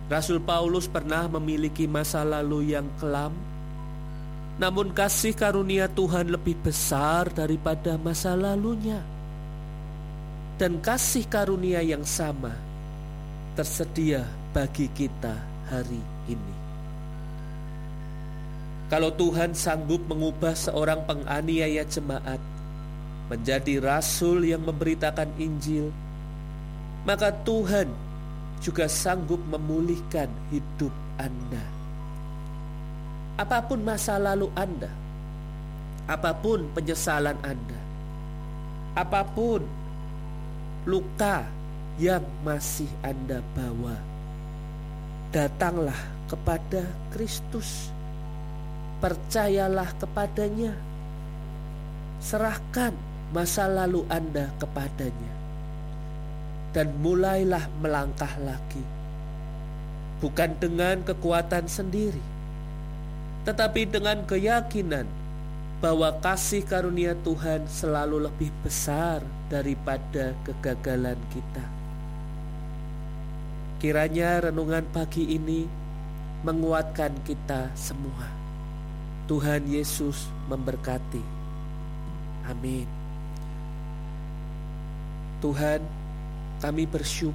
Rasul Paulus pernah memiliki masa lalu yang kelam, namun kasih karunia Tuhan lebih besar daripada masa lalunya. Dan kasih karunia yang sama tersedia bagi kita hari ini. Kalau Tuhan sanggup mengubah seorang penganiaya jemaat menjadi rasul yang memberitakan Injil, maka Tuhan juga sanggup memulihkan hidup Anda. Apapun masa lalu Anda, apapun penyesalan Anda, apapun luka yang masih Anda bawa, datanglah kepada Kristus, percayalah kepadanya, serahkan masa lalu Anda kepadanya, dan mulailah melangkah lagi, bukan dengan kekuatan sendiri, tetapi dengan keyakinan bahwa kasih karunia Tuhan selalu lebih besar daripada kegagalan kita. Kiranya renungan pagi ini menguatkan kita semua. Tuhan Yesus memberkati. Amin. Tuhan, kami bersyukur